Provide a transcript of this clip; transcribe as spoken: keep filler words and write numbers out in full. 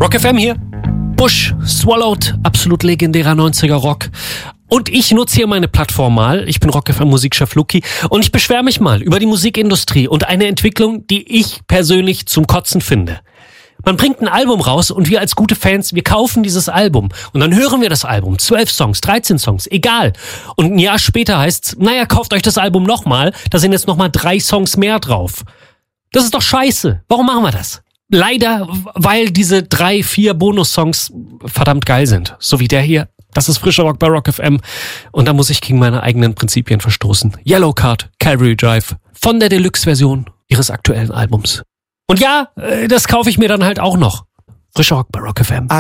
Rock F M hier. Bush, Swallowed, absolut legendärer neunziger Rock. Und ich nutze hier meine Plattform mal. Ich bin Rock F M Musikchef Luki und ich beschwere mich mal über die Musikindustrie und eine Entwicklung, die ich persönlich zum Kotzen finde. Man bringt ein Album raus und wir als gute Fans, wir kaufen dieses Album und dann hören wir das Album. Zwölf Songs, dreizehn Songs, egal. Und ein Jahr später heißt's, naja, kauft euch das Album nochmal, da sind jetzt nochmal drei Songs mehr drauf. Das ist doch scheiße. Warum machen wir das? Leider, weil diese drei, vier Bonussongs verdammt geil sind. So wie der hier. Das ist frischer Rock bei Rock F M. Und da muss ich gegen meine eigenen Prinzipien verstoßen. Yellow Card, Calvary Drive. Von der Deluxe-Version ihres aktuellen Albums. Und ja, das kaufe ich mir dann halt auch noch. Frischer Rock bei Rock F M.